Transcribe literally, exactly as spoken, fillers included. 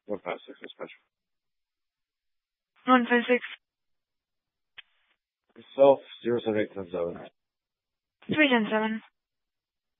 One five six is special. One five six. Yourself, zero seven eight ten seven. Three ten seven.